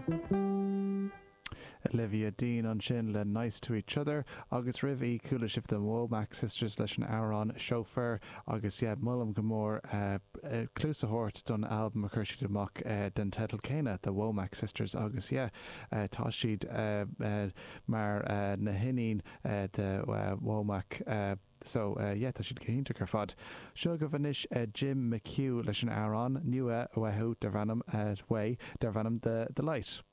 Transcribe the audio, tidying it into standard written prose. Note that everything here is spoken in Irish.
Olivia Dean an sin le Nice to Each Other agus rih coolla sibh den Womack Sisters leis an Aaron chauffeur agus mullam go mór clús a hort don album a chuir siad amach den title céine the Womack Sisters agus tá siad mar na hinin de Womack so tá siad cénta gur fad. Seo go bhanis Jim McHugh leis an Aaron nua a bheithú dar bhanam the Light.